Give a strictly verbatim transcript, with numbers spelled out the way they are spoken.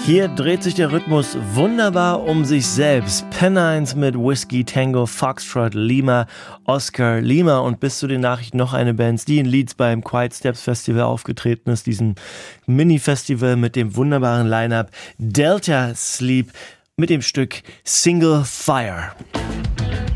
Hier dreht sich der Rhythmus wunderbar um sich selbst. Pennines mit Whiskey Tango, Foxtrot, Lima, Oscar, Lima und bis zu den Nachrichten noch eine Band, die in Leeds beim Quiet Steps Festival aufgetreten ist, diesem Mini-Festival mit dem wunderbaren Line-Up Delta Sleep mit dem Stück Single Fire.